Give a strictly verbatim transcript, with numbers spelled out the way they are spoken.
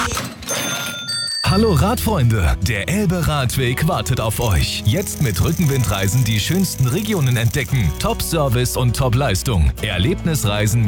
Hallo Radfreunde, der Elbe-Radweg wartet auf euch. Jetzt mit Rückenwindreisen die schönsten Regionen entdecken, Top-Service und Top-Leistung. Erlebnisreisen